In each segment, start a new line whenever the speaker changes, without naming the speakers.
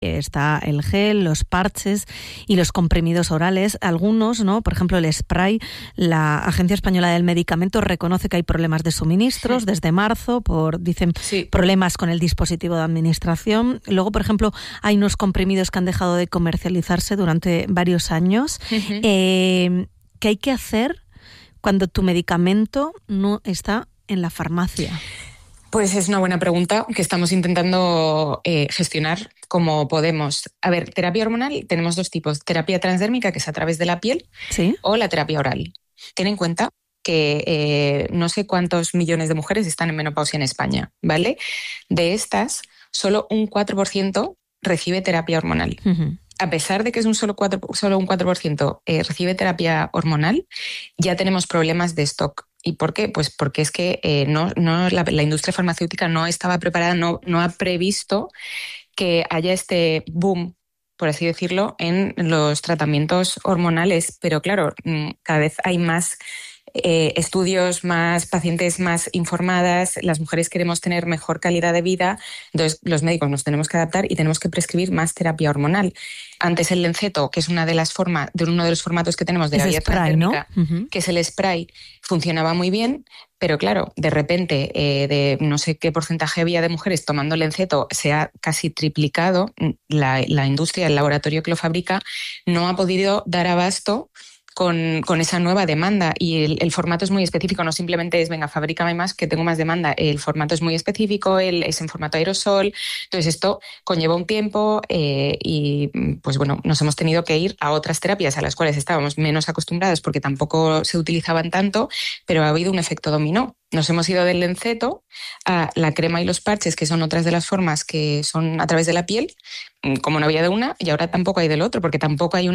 Está el gel, los parches y los comprimidos orales. Algunos, ¿no? Por ejemplo, el spray. La Agencia Española del Medicamento reconoce que hay problemas de suministros desde marzo dicen, problemas con el dispositivo de administración. Luego, por ejemplo, hay unos comprimidos que han dejado de comercializarse durante varios años. ¿Qué hay que hacer cuando tu medicamento no está en la farmacia?
Pues es una buena pregunta que estamos intentando gestionar como podemos. A ver, terapia hormonal tenemos dos tipos. Terapia transdérmica, que es a través de la piel, o la terapia oral. Ten en cuenta que no sé cuántos millones de mujeres están en menopausia en España, ¿vale? De estas, solo un 4% recibe terapia hormonal. A pesar de que es solo un 4% recibe terapia hormonal, ya tenemos problemas de stock. ¿Y por qué? Pues porque es que la industria farmacéutica no estaba preparada, no ha previsto que haya este boom, por así decirlo, en los tratamientos hormonales. Pero claro, cada vez hay más estudios, más pacientes más informadas, las mujeres queremos tener mejor calidad de vida, entonces los médicos nos tenemos que adaptar y tenemos que prescribir más terapia hormonal. Antes el Lenceto, que es uno de los formatos que tenemos de la vía transdérmica, ¿no? Que es el spray, funcionaba muy bien, pero claro, de repente de no sé qué porcentaje había de mujeres tomando Lenceto se ha casi triplicado. La industria, el laboratorio que lo fabrica, no ha podido dar abasto con esa nueva demanda, y el formato es muy específico, no simplemente es venga, fabrícame más que tengo más demanda. El formato es muy específico, es en formato aerosol, entonces esto conlleva un tiempo y pues bueno, nos hemos tenido que ir a otras terapias a las cuales estábamos menos acostumbrados porque tampoco se utilizaban tanto, pero ha habido un efecto dominó. Nos hemos ido del Lenceto a la crema y los parches, que son otras de las formas que son a través de la piel, como no había de una, y ahora tampoco hay del otro, porque tampoco hay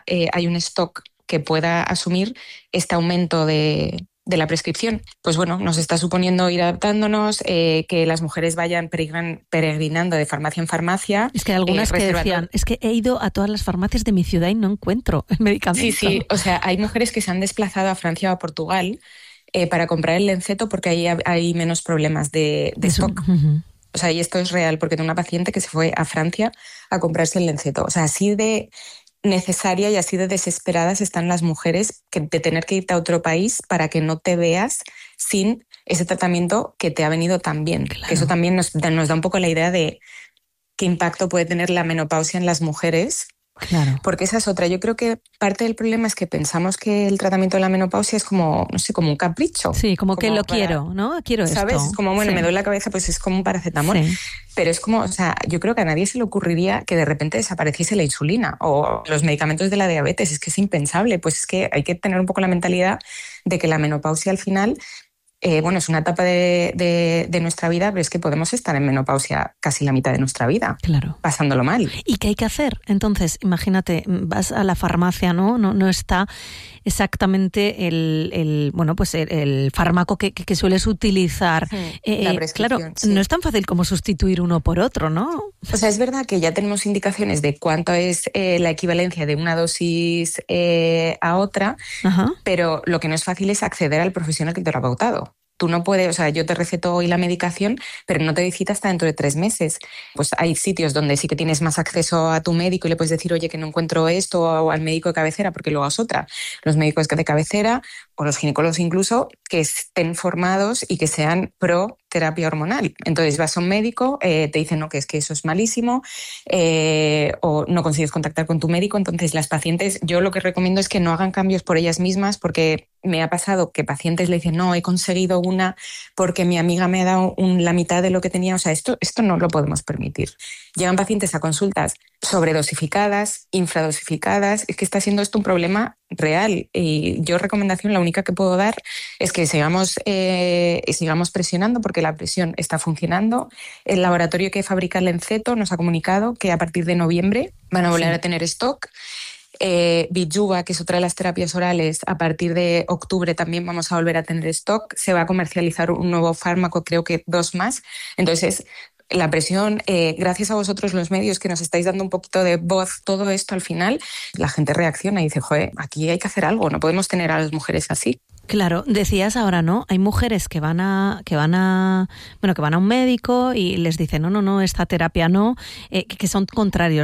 un stock que pueda asumir este aumento de la prescripción. Pues bueno, nos está suponiendo ir adaptándonos, que las mujeres vayan peregrinando de farmacia en farmacia.
Es que hay algunas que decían, es que he ido a todas las farmacias de mi ciudad y no encuentro el medicamento.
Sí, o sea, hay mujeres que se han desplazado a Francia o a Portugal para comprar el Lenceto porque ahí hay menos problemas de stock. O sea, y esto es real, porque tengo una paciente que se fue a Francia a comprarse el Lenceto. O sea, así de necesaria y así de desesperadas están las mujeres de tener que irte a otro país para que no te veas sin ese tratamiento que te ha venido tan bien. Claro. Que eso también nos da un poco la idea de qué impacto puede tener la menopausia en las mujeres.
Claro.
Porque esa es otra. Yo creo que parte del problema es que pensamos que el tratamiento de la menopausia es como, no sé, como un capricho.
Sí, como que quiero, ¿no? Quiero
¿sabes?
esto.
Es como, bueno, me duele la cabeza, pues es como un paracetamol. Sí. Pero es como, o sea, yo creo que a nadie se le ocurriría que de repente desapareciese la insulina o los medicamentos de la diabetes. Es que es impensable. Pues es que hay que tener un poco la mentalidad de que la menopausia al final, bueno, es una etapa de nuestra vida, pero es que podemos estar en menopausia casi la mitad de nuestra vida,
claro,
pasándolo mal.
¿Y qué hay que hacer? Entonces, imagínate, vas a la farmacia, no está exactamente el fármaco que sueles utilizar.
La prescripción,
claro,
sí.
No es tan fácil como sustituir uno por otro, ¿no?
O sea, es verdad que ya tenemos indicaciones de cuánto es la equivalencia de una dosis a otra, pero lo que no es fácil es acceder al profesional que te lo ha pautado. Tú no puedes, o sea, yo te receto hoy la medicación, pero no te doy cita hasta dentro de 3 meses. Pues hay sitios donde sí que tienes más acceso a tu médico y le puedes decir, oye, que no encuentro esto, o al médico de cabecera, porque luego es otra. Los médicos de cabecera o los ginecólogos incluso, que estén formados y que sean pro terapia hormonal. Entonces vas a un médico, te dicen no, que es que eso es malísimo, o no consigues contactar con tu médico. Entonces las pacientes, yo lo que recomiendo es que no hagan cambios por ellas mismas, porque me ha pasado que pacientes le dicen, no, he conseguido una porque mi amiga me ha dado la mitad de lo que tenía. O sea, esto no lo podemos permitir. Llegan pacientes a consultas sobredosificadas, infradosificadas. Es que está siendo esto un problema real. Y yo recomendación, la única que puedo dar es que sigamos presionando, porque la presión está funcionando. El laboratorio que fabrica el Lenceto nos ha comunicado que a partir de noviembre van a volver a tener stock. Bijuva, que es otra de las terapias orales, a partir de octubre también vamos a volver a tener stock. Se va a comercializar un nuevo fármaco, creo que 2 más. Entonces, la presión, gracias a vosotros los medios que nos estáis dando un poquito de voz, todo esto al final, la gente reacciona y dice, joder, aquí hay que hacer algo, no podemos tener a las mujeres así.
Claro, decías ahora, ¿no? Hay mujeres que van a un médico y les dicen, no, esta terapia no, que son contrarios.